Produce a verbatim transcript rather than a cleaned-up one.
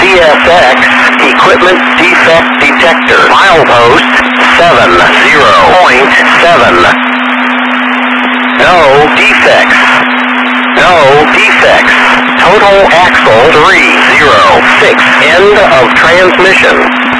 C S X, equipment defect detector. Milepost seven zero point seven. No defects. No defects. Total axle three zero six. End of transmission.